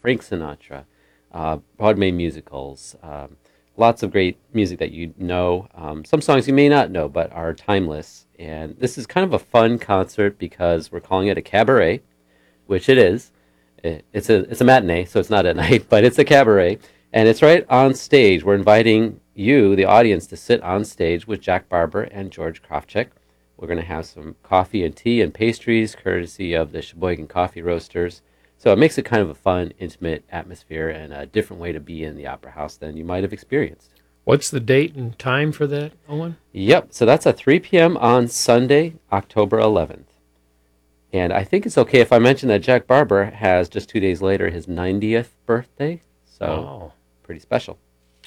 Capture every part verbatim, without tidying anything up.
Frank Sinatra, uh, Broadway musicals, um, lots of great music that you know. Um, some songs you may not know, but are timeless. And this is kind of a fun concert because we're calling it a cabaret, which it is. It, it's a it's a matinee, so it's not at night, but it's a cabaret, and it's right on stage. We're inviting you, the audience, to sit on stage with Jack Barber and George Kravchuk. We're going to have some coffee and tea and pastries, courtesy of the Sheboygan Coffee Roasters. So it makes it kind of a fun, intimate atmosphere and a different way to be in the Opera House than you might have experienced. What's the date and time for that, Owen? Yep, so that's at three p.m. on Sunday, October eleventh. And I think it's okay if I mention that Jack Barber has just two days later his ninetieth birthday. So Oh. pretty special.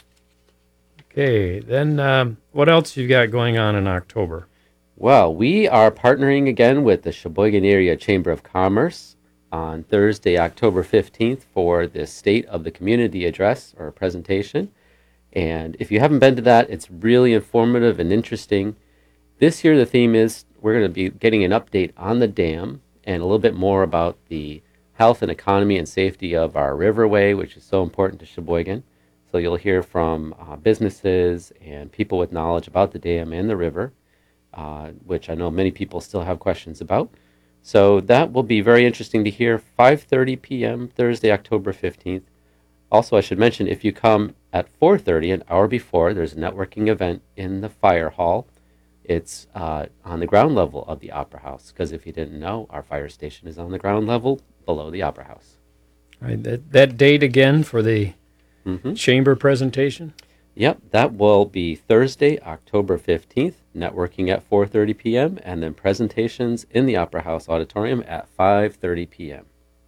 Okay, then um, what else you got going on in October? Well, we are partnering again with the Sheboygan Area Chamber of Commerce on Thursday, October fifteenth for the State of the Community Address or presentation. And if you haven't been to that, it's really informative and interesting. This year the theme is we're going to be getting an update on the dam and a little bit more about the health and economy and safety of our riverway, which is so important to Sheboygan. So you'll hear from uh, businesses and people with knowledge about the dam and the river, uh, which I know many people still have questions about. So that will be very interesting to hear. five thirty p.m. Thursday, October fifteenth. Also, I should mention, if you come at four thirty, an hour before, there's a networking event in the fire hall. It's uh, on the ground level of the Opera House, because if you didn't know, our fire station is on the ground level below the Opera House. All right, that, that date again for the Mm-hmm. chamber presentation? Yep, that will be Thursday, October fifteenth, networking at four thirty p.m., and then presentations in the Opera House auditorium at five thirty p.m.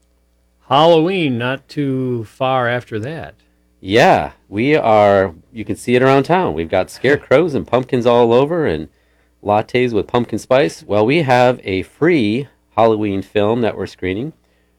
Halloween, not too far after that. Yeah, we are, you can see it around town. We've got scarecrows and pumpkins all over and lattes with pumpkin spice. Well, we have a free Halloween film that we're screening,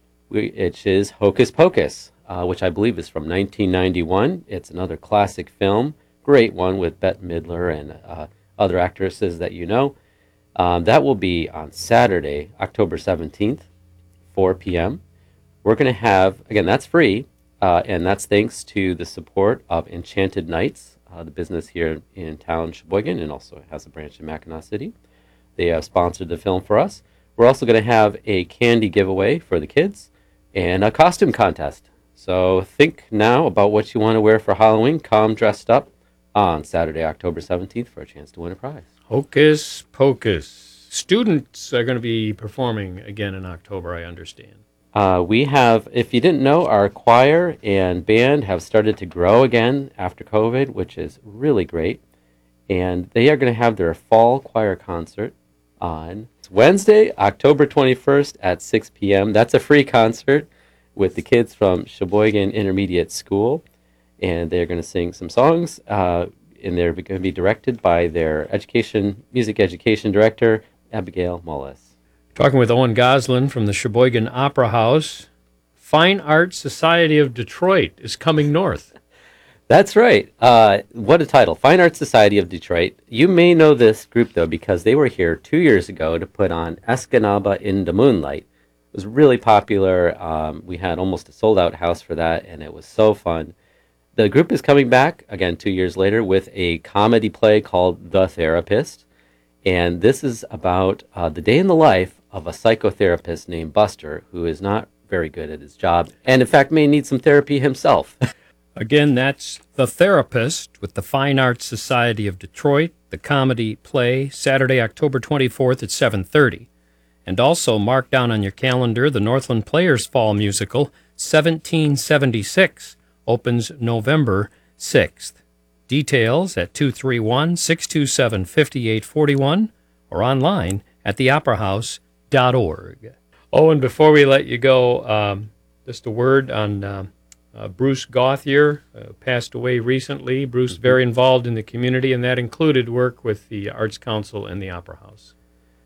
which is Hocus Pocus, uh, which I believe is from nineteen ninety-one. It's another classic film, great one with Bette Midler and uh, other actresses that you know. Um, that will be on Saturday, October seventeenth, four p.m. We're going to have, again, that's free, uh, and that's thanks to the support of Enchanted Nights, uh, the business here in town, Sheboygan, and also has a branch in Mackinac City. They have sponsored the film for us. We're also going to have a candy giveaway for the kids and a costume contest. So think now about what you want to wear for Halloween. Come dressed up on Saturday, October seventeenth for a chance to win a prize. Hocus Pocus. Students are going to be performing again in October, I understand. Uh, we have, if you didn't know, our choir and band have started to grow again after COVID, which is really great. And they are going to have their fall choir concert on Wednesday, October twenty-first at six p.m. That's a free concert with the kids from Sheboygan Intermediate School. And they're going to sing some songs, uh, and they're going to be directed by their education, music education director, Abigail Mullis. Talking with Owen Goslin from the Sheboygan Opera House. Fine Art Society of Detroit is coming north. That's right. Uh, what a title. Fine Art Society of Detroit. You may know this group, though, because they were here two years ago to put on Escanaba in the Moonlight. It was really popular. Um, we had almost a sold-out house for that, and it was so fun. The group is coming back, again, two years later, with a comedy play called The Therapist. And this is about uh, the day in the life of a psychotherapist named Buster, who is not very good at his job, and in fact may need some therapy himself. Again, that's The Therapist with the Fine Arts Society of Detroit, the comedy play, Saturday, October twenty-fourth at seven thirty. And also mark down on your calendar the Northland Players Fall Musical, seventeen seventy-six, opens November sixth. Details at two three one, six two seven, five eight four one or online at the opera house dot org. Oh, and before we let you go, um, just a word on uh, uh, Bruce Gauthier, uh, passed away recently. Bruce, Mm-hmm. very involved in the community, and that included work with the Arts Council and the Opera House.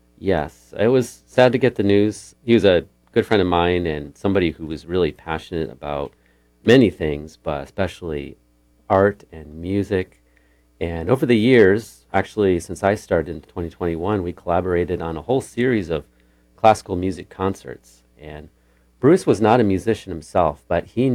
Yes, it was sad to get the news. He was a good friend of mine and somebody who was really passionate about many things, but especially art and music. And over the years, actually since I started in twenty twenty-one, we collaborated on a whole series of classical music concerts. And Bruce was not a musician himself, but he